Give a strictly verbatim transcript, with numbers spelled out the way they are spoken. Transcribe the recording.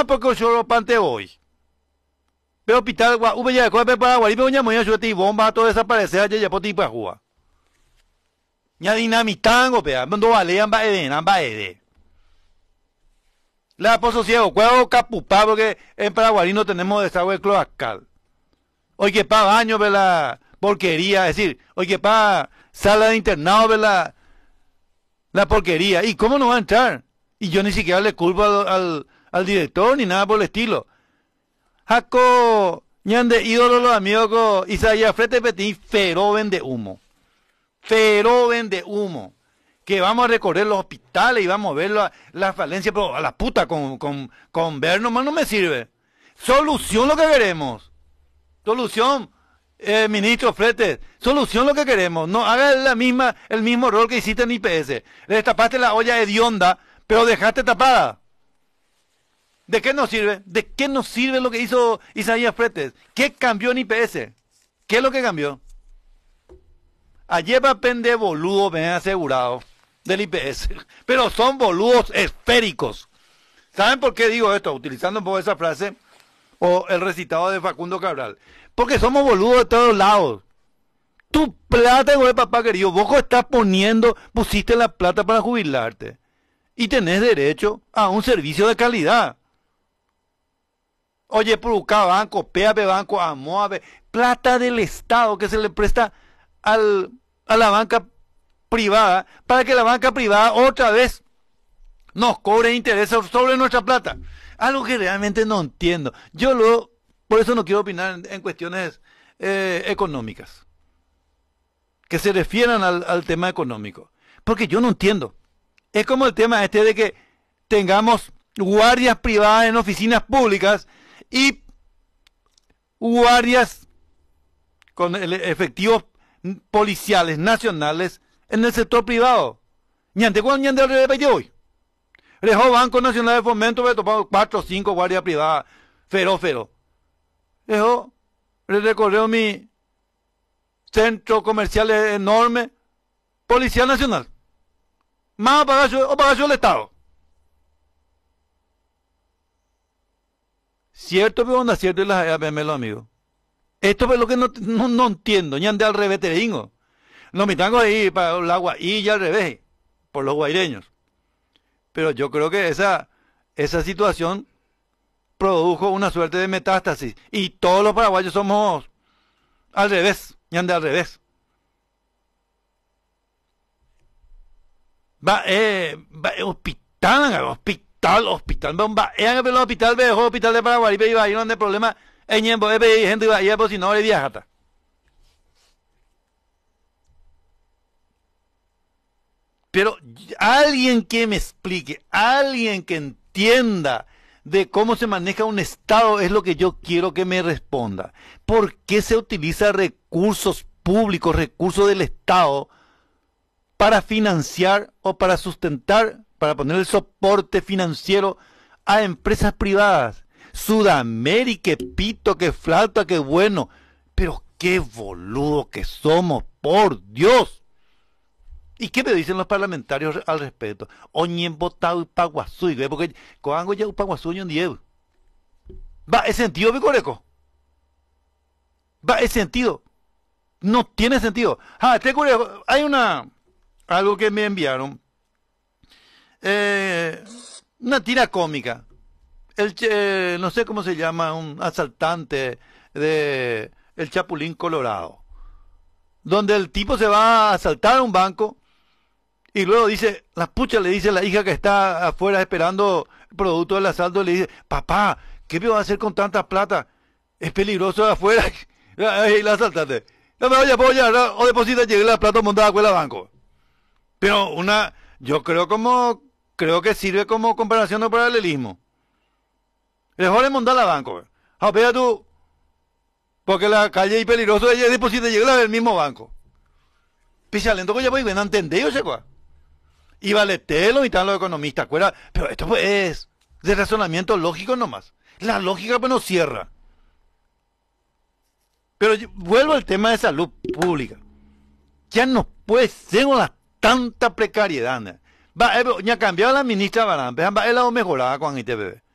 Ah, porque yo pante hoy. Pero hospital, ube ya, coge para Guarí, pero ya moña suerte y bomba, todo desaparecer, ya ya por ti para jugar. Ya dinamitango, pea, no valean, va eden, va eden. La pozo ciego, cuero capupá, porque en Paraguay no tenemos desagüe cloacal. Oye, que pa baño, ve la porquería, es decir, oye, que pa sala de internado, ve la, la porquería. ¿Y cómo no va a entrar? Y yo ni siquiera le culpo al, al, al director ni nada por el estilo. Jaco, ñande ídolo los amigos con Isaías Frete Petit, feroz vende humo. Feroz vende humo. Que vamos a recorrer los hospitales y vamos a ver la, la falencia, pero a la puta, con, con, con ver nomás no me sirve. Solución lo que queremos. Solución, eh, ministro Frete, solución lo que queremos. No haga la misma, el mismo rol que hiciste en I P S. Le destapaste la olla hedionda, pero dejaste tapada. ¿De qué nos sirve? ¿De qué nos sirve lo que hizo Isaías Fretes? ¿Qué cambió en I P S? ¿Qué es lo que cambió? Ayer va a pende boludo, me han asegurado, del I P S. Pero son boludos esféricos. ¿Saben por qué digo esto? Utilizando un poco esa frase, o el recitado de Facundo Cabral. Porque somos boludos de todos lados. Tu plata, güey, papá querido, vos estás poniendo, pusiste la plata para jubilarte. Y tenés derecho a un servicio de calidad. Oye, Puruca Banco, P A P Banco, Amoave, plata del Estado que se le presta al, a la banca privada para que la banca privada otra vez nos cobre intereses sobre nuestra plata. Algo que realmente no entiendo. Yo lo, por eso no quiero opinar en, en cuestiones eh, económicas, que se refieran al, al tema económico, porque yo no entiendo. Es como el tema este de que tengamos guardias privadas en oficinas públicas y guardias con efectivos policiales nacionales en el sector privado. Ñante cuando ñante al revés hoy. Rejo Banco Nacional de Fomento me topado cuatro o cinco guardias privadas feroz, feroz. Rejo, recorrió mi centro comercial enorme, Policía Nacional. Más pagar yo, o pagar yo el Estado. Cierto, pero no es cierto, y las A P M, los amigos. Esto es lo que no, no, no entiendo, ya ande al revés, te digo. No me tengo ahí para el agua y ya al revés, por los guaireños. Pero yo creo que esa, esa situación produjo una suerte de metástasis. Y todos los paraguayos somos al revés, ya ande al revés. Va, eh, va, eh, hospital, hospital, hospital, va, eh, el hospital, ve, hospital de Paraguay, ve, iba, ahí donde el problema, en ñembo, ve, gente, iba, iba, pues si no, le viajata. Pero alguien que me explique, alguien que entienda de cómo se maneja un Estado es lo que yo quiero que me responda. ¿Por qué se utiliza recursos públicos, recursos del Estado, para financiar o para sustentar, para poner el soporte financiero a empresas privadas? Sudamérica, pito, que flauta, que bueno, pero qué boludo que somos, por Dios. ¿Y qué me dicen los parlamentarios al respecto? Oñen votado Paguazú, porque coango ya Paguazú y un diez. Va, ese sentido, Picoreco. Va, ese sentido. No tiene sentido. Ah, te curioso, hay una, algo que me enviaron. Eh, una tira cómica. El, eh, no sé cómo se llama, un asaltante de el Chapulín Colorado. Donde el tipo se va a asaltar a un banco. Y luego dice, la pucha le dice a la hija que está afuera esperando el producto del asalto, le dice, papá, ¿qué me va a hacer con tanta plata? Es peligroso de afuera. Y la asaltante, no me vaya a apoyar, o deposita, llegue la plata montada con el banco. Pero una, yo creo como, creo que sirve como comparación o paralelismo. Mejor es montar la banco. Ah, vea tú, porque la calle es peligroso, ella deposita, llegue el mismo banco. Pichalento que ya voy, no entendí, yo sé cuál. Y Valetelo y tal los economistas, ¿acuerdas? Pero esto pues es de razonamiento lógico nomás. La lógica pues no cierra. Pero yo, vuelvo al tema de salud pública. Ya no puede ser una tanta precariedad. Va, ya cambiado la ministra Barán, va, él ha mejorado con I T B B.